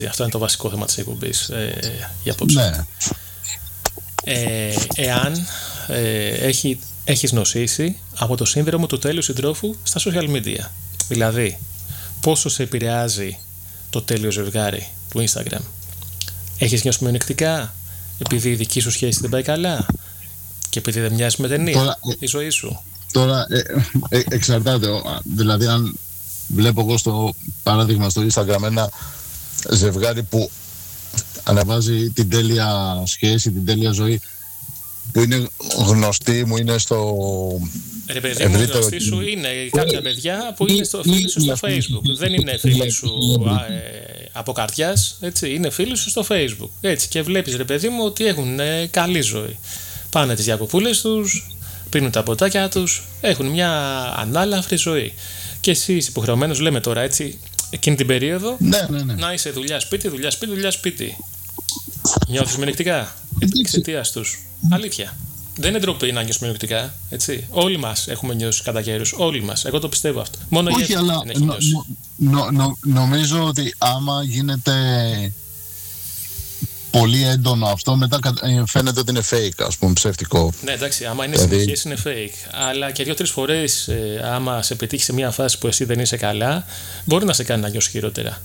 Αυτό είναι το βασικό θέμα της εκπομπής για απόψε. Ναι. Εάν έχεις νοσήσει από το σύνδρομο του τέλειου συντρόφου στα social media. Δηλαδή, πόσο σε επηρεάζει το τέλειο ζευγάρι του Instagram. Έχεις νιώσει μειονεκτικά επειδή η δική σου σχέση δεν πάει καλά και επειδή δεν μοιάζει με ταινία τώρα, η ζωή σου. Τώρα εξαρτάται. Δηλαδή, αν βλέπω εγώ στο παράδειγμα στο Instagram ένα ζευγάρι που ανεβάζει την τέλεια σχέση, την τέλεια ζωή, που είναι γνωστή μου, είναι στο ρε παιδί μου, γνωστή σου είναι κάποια παιδιά που είναι φίλοι σου στο Facebook. Δεν είναι φίλοι σου από καρδιάς, έτσι, είναι φίλοι σου στο Facebook. Έτσι, και βλέπεις, ρε παιδί μου, ότι έχουν καλή ζωή. Πάνε τις διακοπούλες τους, πίνουν τα ποτάκια τους, έχουν μια ανάλαφρη ζωή. Και εσύ είσαι υποχρεωμένος, λέμε τώρα, έτσι, εκείνη την περίοδο, να είσαι δουλειά σπίτι, δουλειά σπίτι, δουλειά σπίτι. Νιώθεις μειονεκτικά εξαιτίας τους. Αλήθεια. Δεν είναι ντροπή να νιώσεις μειονεκτικά, έτσι. Όλοι μας έχουμε νιώσει κατά καιρούς. Όλοι μας. Εγώ το πιστεύω αυτό. Μόνο όχι, αλλά νομίζω ότι άμα γίνεται πολύ έντονο αυτό, μετά φαίνεται ότι είναι fake, ας πούμε, ψεύτικο. Ναι, εντάξει, άμα είναι συνεχές είναι fake. Αλλά και 2-3 φορές, άμα σε πετύχει σε μια φάση που εσύ δεν είσαι καλά, μπορεί να σε κάνει να νιώσεις χειρότερα.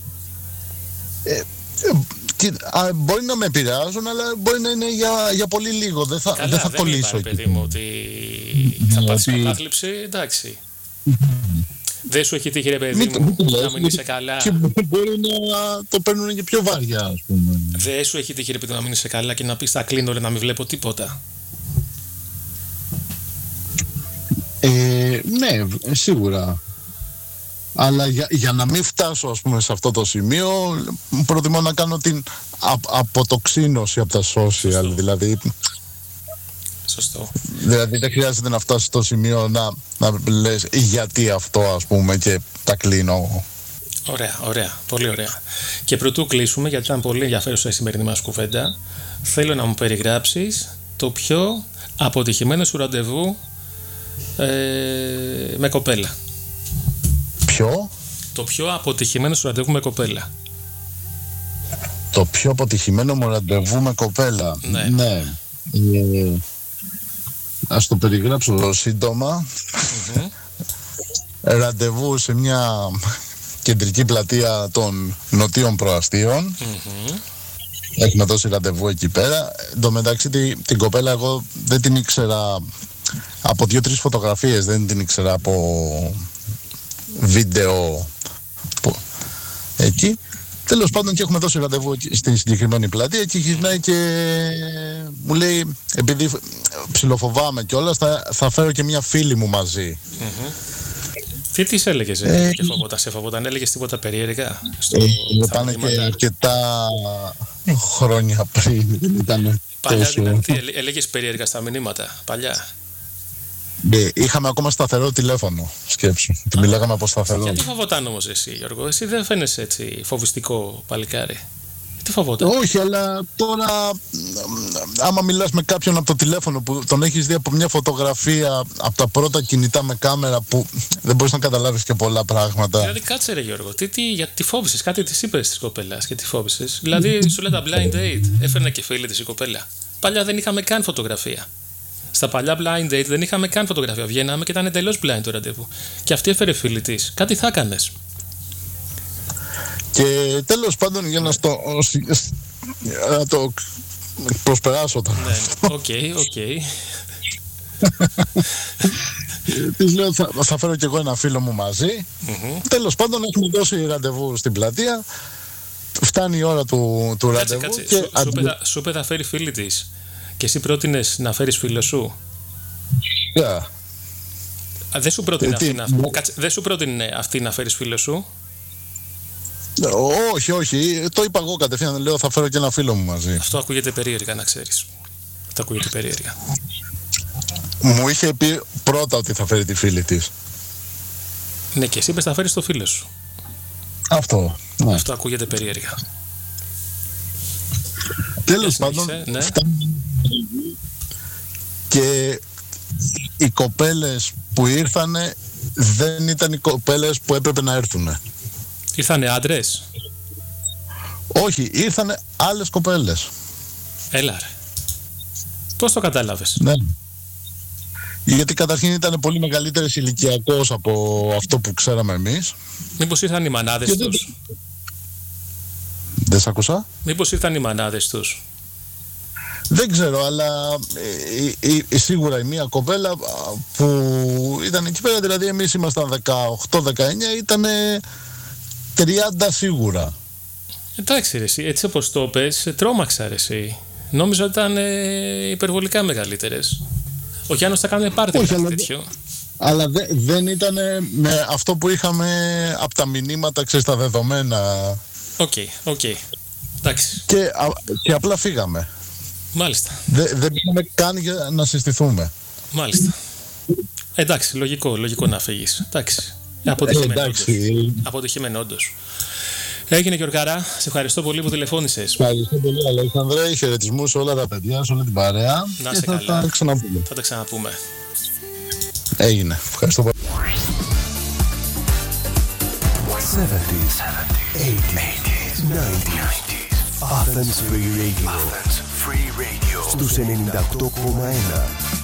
Μπορεί να με επηρεάζουν, αλλά μπορεί να είναι για πολύ λίγο. Δεν θα κολλήσω εκεί. Παιδί μου, ότι θα πάθεις κατάθλιψη, εντάξει. Δεν σου έχει τύχει, ρε παιδί μου, να μην είσαι καλά. Και μπορεί να το παίρνουν και πιο βαριά, ας πούμε. Δεν σου έχει τύχει, ρε παιδί, να μην είσαι καλά και να πεις θα κλείνω, να μην βλέπω τίποτα. Ναι, σίγουρα. Αλλά για να μην φτάσω, ας πούμε, σε αυτό το σημείο, προτιμώ να κάνω την αποτοξίνωση από τα social. Σωστό. Δηλαδή, σωστό. Δηλαδή δεν χρειάζεται να φτάσει στο σημείο να λες γιατί αυτό, ας πούμε, και τα κλείνω. Ωραία, ωραία, πολύ ωραία. Και πρωτού κλείσουμε, γιατί ήταν πολύ ενδιαφέρουσα η σημερινή μας κουβέντα, θέλω να μου περιγράψεις το πιο αποτυχημένο σου ραντεβού με κοπέλα. Ποιο? Το πιο αποτυχημένο σου ραντεβού με κοπέλα. Το πιο αποτυχημένο μου ραντεβού με κοπέλα. Ναι. Ας το περιγράψω σύντομα. Ραντεβού σε μια κεντρική πλατεία των Νοτίων Προαστίων. Έχουμε δώσει ραντεβού εκεί πέρα. Εν τω μεταξύ την κοπέλα εγώ δεν την ήξερα από 2-3 φωτογραφίες, δεν την ήξερα από βίντεο εκεί. Τέλος πάντων, και έχουμε δώσει ραντεβού στην συγκεκριμένη πλατεία και γυρνάει και μου λέει, επειδή ψιλοφοβάμαι κιόλας, θα φέρω και μια φίλη μου μαζί. Τι της έλεγες και σε φοβόταν, έλεγες τίποτα περίεργα? Πάνε και αρκετά χρόνια πριν, δεν ήταν παλιά, τόσο. δηλαδή, έλεγες περίεργα στα μηνύματα, παλιά? Είχαμε ακόμα σταθερό τηλέφωνο, σκέψου. Τη μιλάγαμε από σταθερό. Γιατί φοβόταν όμως εσύ, Γιώργο? Εσύ δεν φαίνεσαι έτσι φοβιστικό παλικάρι. Τι φοβόταν? Όχι, αλλά τώρα άμα μιλάς με κάποιον από το τηλέφωνο που τον έχεις δει από μια φωτογραφία, από τα πρώτα κινητά με κάμερα, που δεν μπορείς να καταλάβεις και πολλά πράγματα. Δηλαδή κάτσε, ρε Γιώργο, γιατί φόβησες? Κάτι της είπες της κοπέλας και τι φόβησες? Δηλαδή σου λέει τα blind date, έφερνε και φίλη της η κοπέλα. Παλιά δεν είχαμε καν φωτογραφία. Στα παλιά blind date δεν είχαμε καν φωτογραφία. Βγαίναμε και ήταν εντελώς blind το ραντεβού. Και αυτή έφερε φίλη της. Κάτι θα έκανες. Και τέλος πάντων, για να το προσπεράσω τώρα. Ναι, οκ. Της λέω θα φέρω κι εγώ ένα φίλο μου μαζί. Τέλος πάντων, έχουμε δώσει ραντεβού στην πλατεία. Φτάνει η ώρα του ραντεβού. Κάτσε. Σου είπε θα φέρει φίλη της. Και εσύ πρότεινες να φέρεις φίλο σου? Δεν σου πρότεινε αυτή να φέρεις φίλο σου? Όχι. Το είπα εγώ κατευθείαν. Λέω θα φέρω και ένα φίλο μου μαζί. Αυτό ακούγεται περίεργα, να ξέρεις. Αυτό ακούγεται περίεργα. Μου είχε πει πρώτα ότι θα φέρει τη φίλη της. Ναι, και εσύ είπες θα φέρεις το φίλο σου. Αυτό. Ναι. Αυτό ακούγεται περίεργα. Τέλος πάντων, ναι. Και οι κοπέλες που ήρθανε δεν ήταν οι κοπέλες που έπρεπε να έρθουνε. Ήρθανε άντρες? Όχι, ήρθανε άλλες κοπέλες. Έλα ρε. Πώς το κατάλαβες? Ναι. Γιατί καταρχήν ήταν πολύ μεγαλύτερες ηλικιακώς από αυτό που ξέραμε εμείς. Μήπως ήρθαν οι μανάδες τους? Δεν σ' άκουσα. Μήπως ήρθαν οι μανάδες τους? Δεν ξέρω, αλλά σίγουρα η μία κοπέλα που ήταν εκεί πέρα, δηλαδή εμείς ήμασταν 18-19, ήταν 30 σίγουρα. Εντάξει ρε εσύ, έτσι όπως το πες, τρόμαξα ρε εσύ. Νόμιζα ότι ήταν υπερβολικά μεγαλύτερες. Ο Γιάννος θα κάνει πάρτι κάτι τέτοιο. Αλλά δεν ήταν με αυτό που είχαμε από τα μηνύματα, ξέρεις, τα δεδομένα. Οκ. Εντάξει. Και απλά φύγαμε. Μάλιστα. Δεν πήγαμε καν για να συστηθούμε. Μάλιστα. Εντάξει, λογικό να φύγεις. Εντάξει. Αποτυχημένο όντως. Έγινε Γιωργάρα, σε ευχαριστώ πολύ που τηλεφώνησες. Ευχαριστώ πολύ Αλέξανδρε, χαιρετισμούς σε όλα τα παιδιά, σε όλη την παρέα. Να είσαι καλά. Θα τα ξαναπούμε. Έγινε, ευχαριστώ πολύ. 70s, 80s, 90s. Athens Free Radio. Στους 98,1.